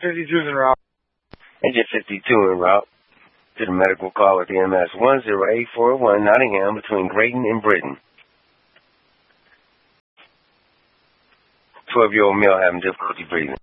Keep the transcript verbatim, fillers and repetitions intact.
fifty-two en route. Engine fifty-two en route to the medical call with E M S one zero eight four one, Nottingham, between Grayton and Britain. twelve-year-old male having difficulty breathing.